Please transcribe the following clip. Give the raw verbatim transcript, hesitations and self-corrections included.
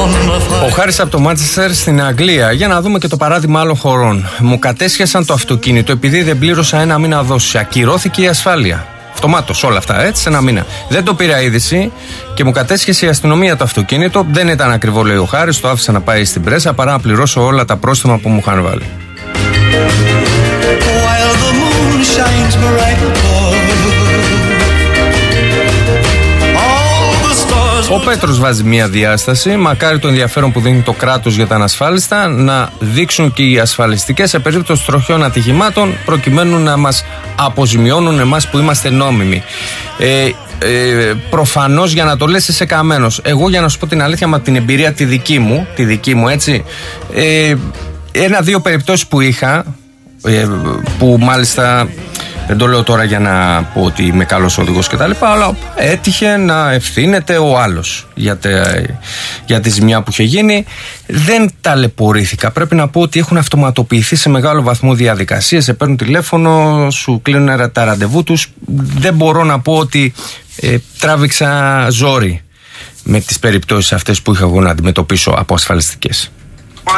Ο Χάρης από το Μάντσεστερ στην Αγγλία. Για να δούμε και το παράδειγμα άλλων χωρών. Μου κατέσχεσαν το αυτοκίνητο επειδή δεν πλήρωσα ένα μήνα δόση. Ακυρώθηκε η ασφάλεια. Αυτομάτως όλα αυτά, έτσι, σε ένα μήνα. Δεν το πήρα είδηση και μου κατέσχεσε η αστυνομία το αυτοκίνητο. Δεν ήταν ακριβό, λέει ο Χάρης, το άφησα να πάει στην πρέσα παρά να πληρώσω όλα τα πρόστιμα που μου είχαν βάλει. Ο Πέτρος βάζει μια διάσταση. Μακάρι το ενδιαφέρον που δίνει το κράτος για τα ανασφάλιστα να δείξουν και οι ασφαλιστικές σε περίπτωση τροχιών ατυχημάτων, προκειμένου να μας αποζημιώνουν εμάς που είμαστε νόμιμοι. Ε, ε, προφανώς, για να το λες, είσαι καμένος. Εγώ, για να σου πω την αλήθεια, με την εμπειρία τη δική μου, τη δική μου έτσι, ε, ένα-δύο περιπτώσεις που είχα, ε, που μάλιστα δεν το λέω τώρα για να πω ότι είμαι καλός οδηγός και τα λοιπά, αλλά έτυχε να ευθύνεται ο άλλος για, τε, για τη ζημιά που είχε γίνει. Δεν ταλαιπωρήθηκα. Πρέπει να πω ότι έχουν αυτοματοποιηθεί σε μεγάλο βαθμό διαδικασίες. Σε παίρνουν τηλέφωνο, σου κλείνουν τα ραντεβού τους. Δεν μπορώ να πω ότι ε, τράβηξα ζόρι με τις περιπτώσεις αυτές που είχα εγώ να αντιμετωπίσω από ασφαλιστικές.